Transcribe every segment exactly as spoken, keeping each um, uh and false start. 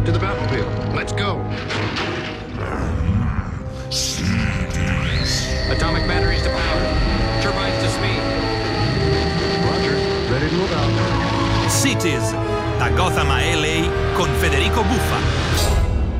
to the Batmobile. Let's go. Atomic batteries to power. Turbines to speed. Roger. Ready to move out. Cities, da Gotham a L A con Federico Buffa.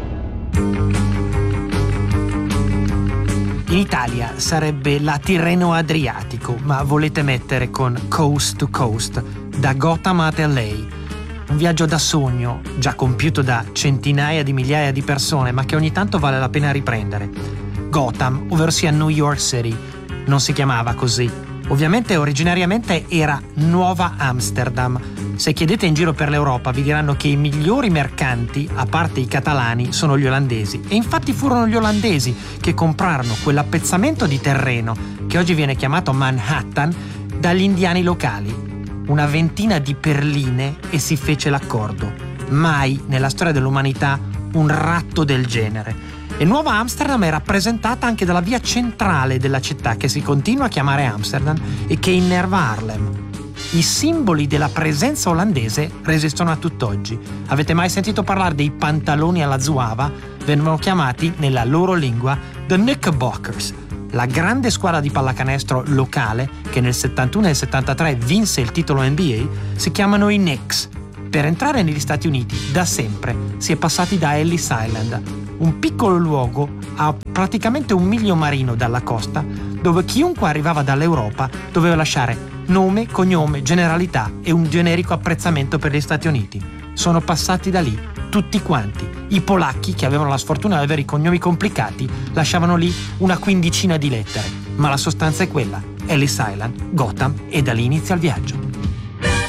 In Italia sarebbe la Tirreno Adriatico, ma volete mettere con Coast to Coast, da Gotham a L A. Un viaggio da sogno, già compiuto da centinaia di migliaia di persone, ma che ogni tanto vale la pena riprendere. Gotham, ovvero sia New York City, non si chiamava così. Ovviamente originariamente era Nuova Amsterdam. Se chiedete in giro per l'Europa vi diranno che i migliori mercanti, a parte i catalani, sono gli olandesi. E infatti furono gli olandesi che comprarono quell'appezzamento di terreno, che oggi viene chiamato Manhattan, dagli indiani locali. Una ventina di perline e si fece l'accordo. Mai nella storia dell'umanità un ratto del genere. E Nuova Amsterdam è rappresentata anche dalla via centrale della città, che si continua a chiamare Amsterdam e che innerva Harlem. I simboli della presenza olandese resistono a tutt'oggi. Avete mai sentito parlare dei pantaloni alla zuava? Vengono chiamati nella loro lingua The Knickerbockers. La grande squadra di pallacanestro locale, che nel settantuno e nel settantatré vinse il titolo N B A, si chiamano i Knicks. Per entrare negli Stati Uniti, da sempre, si è passati da Ellis Island, un piccolo luogo a praticamente un miglio marino dalla costa, dove chiunque arrivava dall'Europa doveva lasciare nome, cognome, generalità e un generico apprezzamento per gli Stati Uniti. Sono passati da lì tutti quanti. I polacchi, che avevano la sfortuna di avere i cognomi complicati, lasciavano lì una quindicina di lettere. Ma la sostanza è quella: Ellis Island, Gotham, e da lì inizia il viaggio.